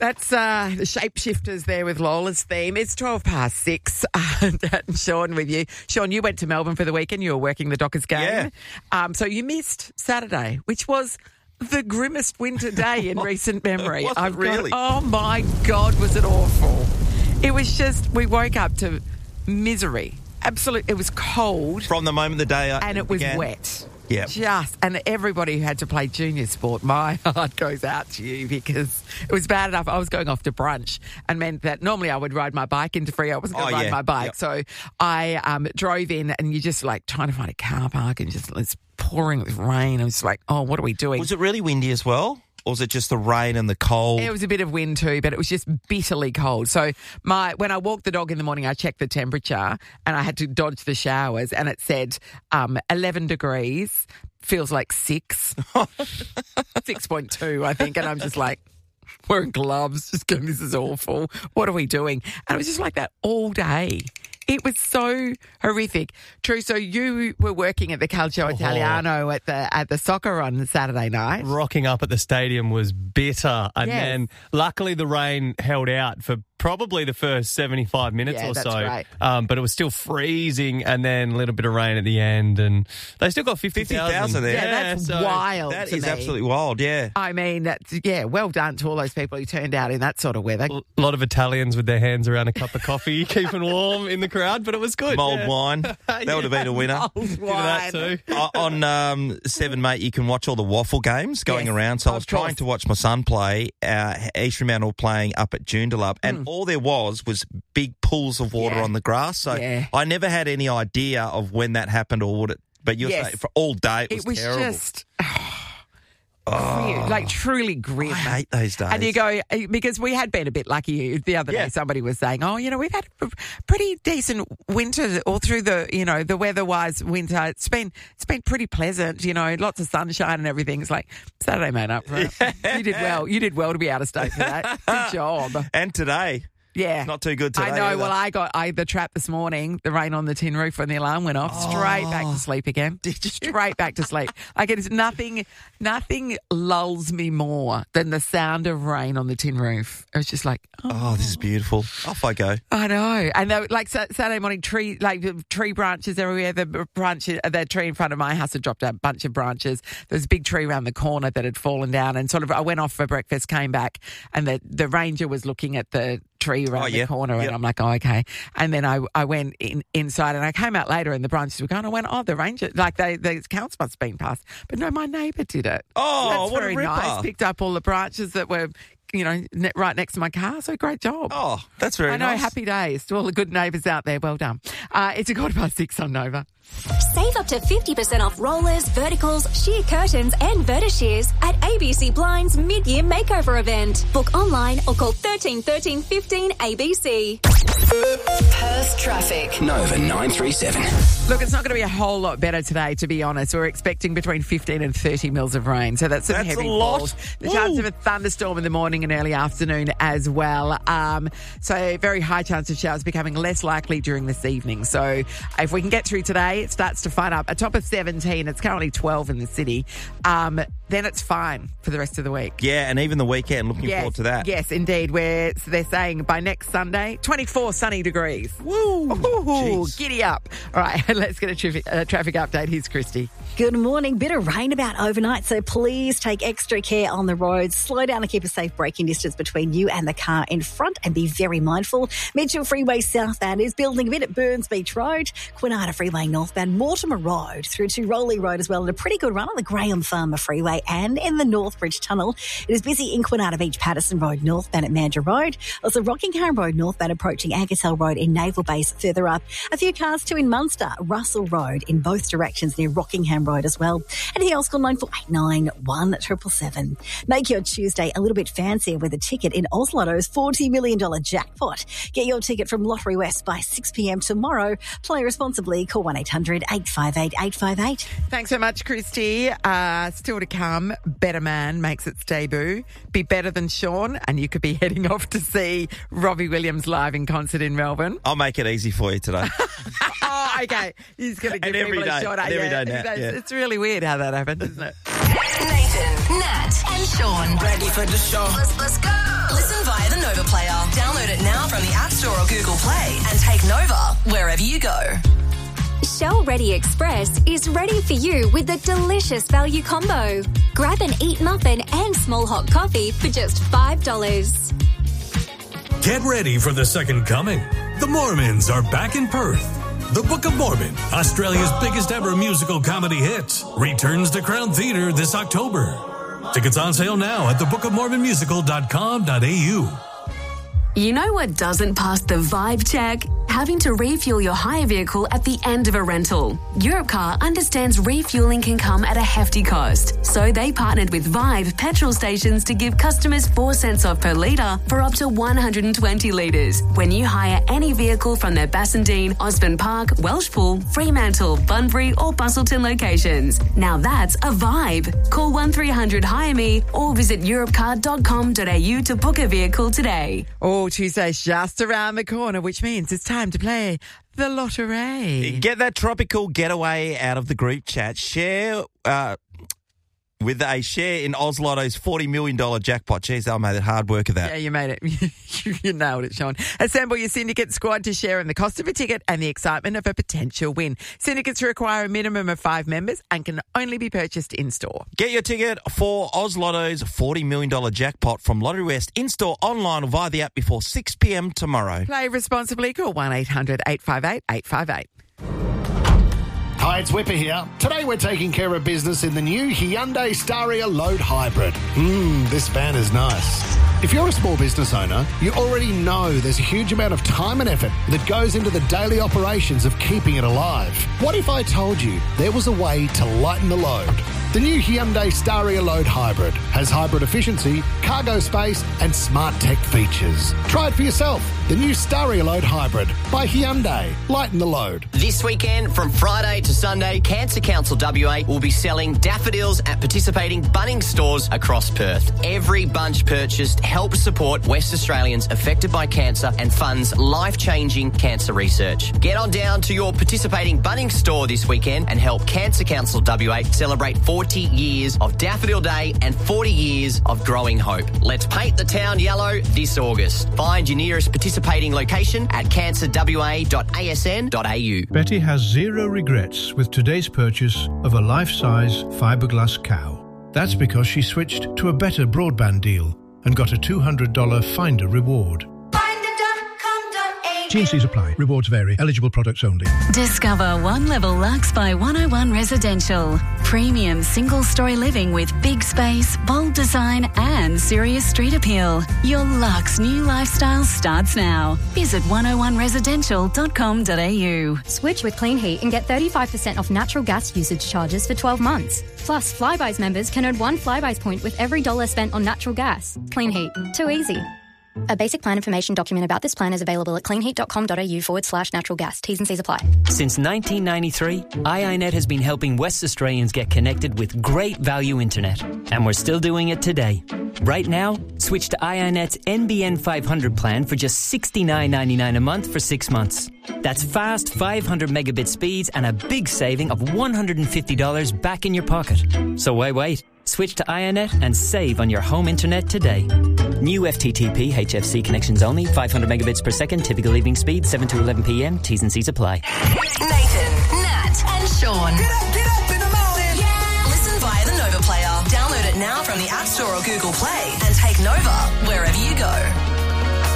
That's the Shapeshifters there with Lola's theme. It's 6:12. And Sean with you. Sean, you went to Melbourne for the weekend. You were working the Dockers game. Yeah. So you missed Saturday, which was the grimmest winter day in recent memory. Was it really? Oh, my God, was it awful. It was just, we woke up to misery. Absolute. It was cold. From the moment the day and it was began. wet. Yeah. And everybody who had to play junior sport, my heart goes out to you because it was bad enough. I was going off to brunch and meant that normally I would ride my bike into Freo. I wasn't going to ride my bike. Yep. So I drove in and you're just like trying to find a car park and just it's pouring with rain. I was like, oh, what are we doing? Was it really windy as well? Or was it just the rain and the cold? It was a bit of wind too, but it was just bitterly cold. So when I walked the dog in the morning, I checked the temperature and I had to dodge the showers and it said 11 degrees, feels like 6, 6.2, I think. And I'm just like, wearing gloves, just going, this is awful. What are we doing? And it was just like that all day. It was so horrific. True. So you were working at the Calcio Italiano at the soccer on Saturday night. Rocking up at the stadium was bitter. And then luckily the rain held out for probably the first 75 minutes or so. Right. But it was still freezing and then a little bit of rain at the end. And they still got 50,000 there. Yeah, that's wild. That to is me. absolutely wild, yeah. I mean, well done to all those people who turned out in that sort of weather. A lot of Italians with their hands around a cup of coffee, keeping warm in the crowd, but it was good. Mulled wine. That would have been a winner. Mulled wine. That too. On 7, mate, you can watch all the waffle games going around. So I was trying to watch my son play. East Fremantle playing up at Joondalup, and all there was big pools of water on the grass. So I never had any idea of when that happened or would it. But you're saying for all day it was terrible. Just like truly grim. I hate those days. And you go, because we had been a bit lucky the other day. Somebody was saying, oh, we've had a pretty decent winter all through the, the weather-wise winter. It's been pretty pleasant, lots of sunshine and everything. It's like, Saturday, mate, up for it. You did well. You did well to be out of state for that. Good job. And today. Yeah. It's not too good today. I know. Either. Well, I got the trap this morning, the rain on the tin roof when the alarm went off. Straight back to sleep again. Did you? Straight back to sleep. Like it's nothing lulls me more than the sound of rain on the tin roof. It was just like, oh, this is beautiful. Off I go. I know. And they, like Saturday morning, tree branches everywhere. The tree in front of my house had dropped a bunch of branches. There was a big tree around the corner that had fallen down, and I went off for breakfast, came back, and the ranger was looking at the tree around the corner, and I'm like, oh, okay. And then I went inside, and I came out later, and the branches were gone. I went, oh, the ranger, like the counts must have been passed, but no, my neighbour did it. Oh, that's what very a ripper. nice. Picked up all the branches that were, right next to my car. So great job. Oh, that's very nice. I know, happy days to all the good neighbours out there. Well done. It's 6:15 on Nova. Save up to 50% off rollers, verticals, sheer curtains and vertishears at ABC Blinds mid-year makeover event. Book online or call 13 13 15 ABC. Perth traffic. Nova 937. Look, it's not going to be a whole lot better today, to be honest. We're expecting between 15 and 30 mils of rain, so that's some heavy a lot. falls. The chance of a thunderstorm in the morning and early afternoon as well. So very high chance of showers becoming less likely during this evening. So if we can get through today, it starts to fun up. A top of 17, it's currently 12 in the city. Then it's fine for the rest of the week. Yeah, and even the weekend, looking forward to that. Yes, indeed. They're saying by next Sunday, 24 sunny degrees. Woo! Ooh, giddy up. All right, let's get a traffic update. Here's Christy. Good morning. Bit of rain about overnight, so please take extra care on the roads. Slow down and keep a safe braking distance between you and the car in front, and be very mindful. Mitchell Freeway southbound is building a bit at Burns Beach Road, Kwinana Freeway northbound, Mortimer Road through to Rowley Road as well, and a pretty good run on the Graham Farmer Freeway and in the Northbridge Tunnel. It is busy in Kwinana Beach, Patterson Road northbound at Mandurah Road. Also Rockingham Road northbound approaching Agatel Road in Naval Base further up. A few cars too in Munster, Russell Road in both directions near Rockingham Road as well. Anything else, call 9489 1777. Make your Tuesday a little bit fancier with a ticket in Oslotto's $40 million jackpot. Get your ticket from Lottery West by 6 p.m. tomorrow. Play responsibly. Call 1-800-858-858. Thanks so much, Christy. Still to come, Better Man makes its debut. Be better than Sean, and you could be heading off to see Robbie Williams live in concert in Melbourne. I'll make it easy for you today. Oh, okay. He's going to give people a shot. Every day now. It's really weird how that happened, isn't it? Nathan, Nat, Nat and Sean. Ready for the show. Let's go. Listen via the Nova Player. Download it now from the App Store or Google Play and take Nova wherever you go. Shell Ready Express is ready for you with a delicious value combo. Grab an Eat muffin and small hot coffee for just $5. Get ready for the second coming. The Mormons are back in Perth. The Book of Mormon, Australia's biggest ever musical comedy hit, returns to Crown Theatre this October. Tickets on sale now at thebookofmormonmusical.com.au. You know what doesn't pass the vibe check? Having to refuel your hire vehicle at the end of a rental. Europcar understands refueling can come at a hefty cost, so they partnered with Vibe petrol stations to give customers 4 cents off per litre for up to 120 litres when you hire any vehicle from their Bassendean, Osborne Park, Welshpool, Fremantle, Bunbury or Busselton locations. Now that's a vibe. Call 1300 Hire Me or visit europcar.com.au to book a vehicle today. Oh, Tuesday's just around the corner, which means it's time to play the lottery. Get that tropical getaway out of the group chat. Share with a share in Oz Lotto's $40 million jackpot. Jeez, I made it hard work of that. Yeah, you made it. You nailed it, Sean. Assemble your syndicate squad to share in the cost of a ticket and the excitement of a potential win. Syndicates require a minimum of 5 members and can only be purchased in-store. Get your ticket for Oz Lotto's $40 million jackpot from Lottery West in-store, online or via the app before 6 p.m. tomorrow. Play responsibly. Call 1-800-858-858. Hi, it's Whipper here. Today we're taking care of business in the new Hyundai Staria Load Hybrid. This van is nice. If you're a small business owner, you already know there's a huge amount of time and effort that goes into the daily operations of keeping it alive. What if I told you there was a way to lighten the load? The new Hyundai Staria Load Hybrid has hybrid efficiency, cargo space and smart tech features. Try it for yourself. The new Staria Load Hybrid by Hyundai. Lighten the load. This weekend, from Friday to Sunday, Cancer Council WA will be selling daffodils at participating Bunnings stores across Perth. Every bunch purchased helps support West Australians affected by cancer and funds life-changing cancer research. Get on down to your participating Bunnings store this weekend and help Cancer Council WA celebrate 40 years of Daffodil Day and 40 years of growing hope. Let's paint the town yellow this August. Find your nearest participating location at cancerwa.asn.au. Betty has zero regrets with today's purchase of a life-size fiberglass cow. That's because she switched to a better broadband deal and got a $200 Finder reward. T&Cs apply. Rewards vary. Eligible products only. Discover One Level Lux by 101 Residential. Premium single-story living with big space, bold design and serious street appeal. Your luxe new lifestyle starts now. Visit 101residential.com.au. Switch with Clean Heat and get 35% off natural gas usage charges for 12 months. Plus, Flybuys members can earn 1 Flybuys point with every dollar spent on natural gas. Clean Heat. Too easy. A basic plan information document about this plan is available at cleanheat.com.au/natural gas. T's and C's apply. Since 1993, iiNet has been helping West Australians get connected with great value internet. And we're still doing it today. Right now, switch to iiNet's NBN 500 plan for just $69.99 a month for 6 months. That's fast 500 megabit speeds and a big saving of $150 back in your pocket. So why wait? Switch to iiNet and save on your home internet today. New FTTP HFC connections only, 500 megabits per second, typical evening speed, 7 to 11 p.m. T's and C's apply. Nathan, Nat and Sean. Get up in the morning. Yeah. Listen via the Nova Player. Download it now from the App Store or Google Play and take Nova wherever you go.